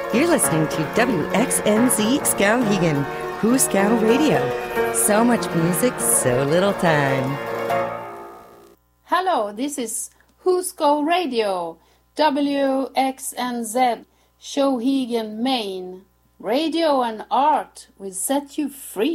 You're listening to WXNZ Skowhegan, Whoskow Radio. So much music, so little time. Hello, this is Whoskow Radio, WXNZ, Skowhegan, Maine. Radio and art will set you free.